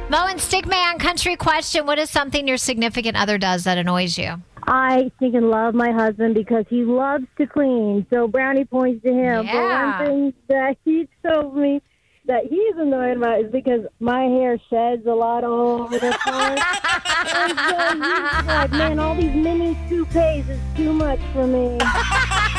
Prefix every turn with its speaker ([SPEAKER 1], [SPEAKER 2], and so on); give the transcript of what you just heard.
[SPEAKER 1] Mo and Stickman, country question. What is something your significant other does that annoys you?
[SPEAKER 2] I think and love my husband because he loves to clean. So brownie points to him.
[SPEAKER 1] Yeah.
[SPEAKER 2] But one thing that he told me that he's annoyed about is because my hair sheds a lot all over the place. And so he's like, man, all these mini toupees is too much for me.